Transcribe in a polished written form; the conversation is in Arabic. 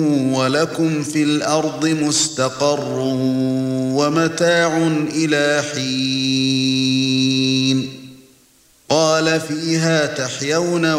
ولكم في الأرض مستقر ومتاع إلى حين قال فيها تحيون